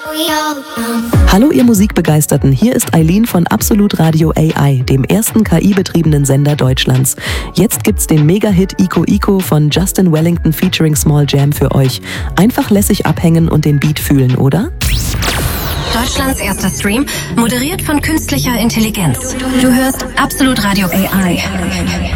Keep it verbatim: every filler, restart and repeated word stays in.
Hallo ihr Musikbegeisterten, hier ist Eileen von Absolut Radio A I, dem ersten K I-betriebenen Sender Deutschlands. Jetzt gibt's den Mega-Hit Ico Ico von Justin Wellington featuring Small Jam für euch. Einfach lässig abhängen und den Beat fühlen, oder? Deutschlands erster Stream, moderiert von künstlicher Intelligenz. Du hörst Absolut Radio A I.